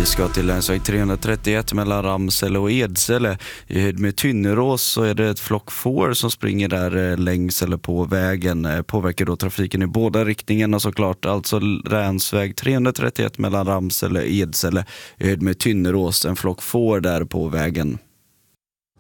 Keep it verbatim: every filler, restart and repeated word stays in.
ska till länsväg trehundratrettioett mellan Ramsele och Edsele. I höjd med Tynnerås så är det ett flock får som springer där längs eller på vägen. Påverkar då trafiken i båda riktningarna såklart. Alltså länsväg trehundratrettioett mellan Ramsele och Edsele. I höjd med Tynnerås, en flock får där på vägen.